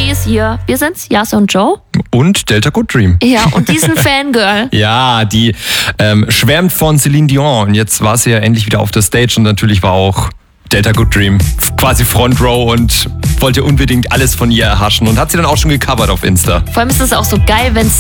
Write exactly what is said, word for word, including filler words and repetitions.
Ladies, hier, wir sind's, Yas und Joe. Und Delta Good Dream. Ja, und diesen Fangirl. Ja, die ähm, schwärmt von Celine Dion. Und jetzt war sie ja endlich wieder auf der Stage und natürlich war auch Delta Good Dream quasi Front Row und wollte unbedingt alles von ihr erhaschen und hat sie dann auch schon gecovert auf Insta. Vor allem ist es auch so geil, wenn es